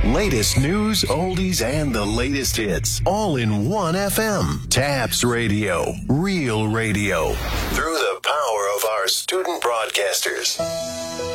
Latest news, oldies, and the latest hits, all in one FM. Tabs Radio, real radio. Through the power of our student broadcasters.